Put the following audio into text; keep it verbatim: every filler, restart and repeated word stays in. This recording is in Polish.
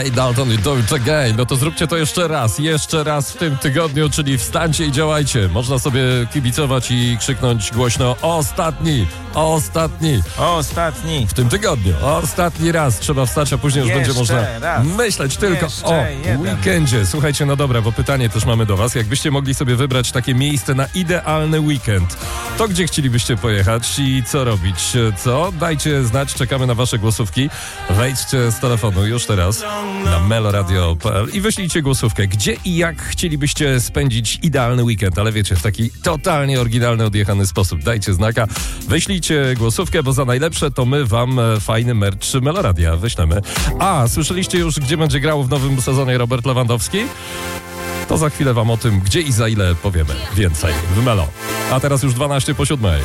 Ray Dalton i Do It Again. No to zróbcie to jeszcze raz, jeszcze raz w tym tygodniu, czyli wstańcie i działajcie. Można sobie kibicować i krzyknąć głośno ostatni, ostatni. Ostatni. W tym tygodniu, ostatni raz trzeba wstać, a później już Jeszcze będzie można raz. myśleć tylko Jeszcze o jeden. weekendzie. Słuchajcie, no dobra, bo pytanie też mamy do was. Jakbyście mogli sobie wybrać takie miejsce na idealny weekend, to gdzie chcielibyście pojechać i co robić? Co? Dajcie znać, czekamy na wasze głosówki. Wejdźcie z telefonu już teraz na meloradio kropka p l i wyślijcie głosówkę, gdzie i jak chcielibyście spędzić idealny weekend, ale wiecie, w taki totalnie oryginalny, odjechany sposób. Dajcie znaka, wyślijcie głosówkę, bo za najlepsze to my wam fajny merch Meloradia wyślemy. A, słyszeliście już, gdzie będzie grał w nowym sezonie Robert Lewandowski? To za chwilę wam o tym, gdzie i za ile powiemy więcej w Melo. A teraz już dwanaście po siódmej.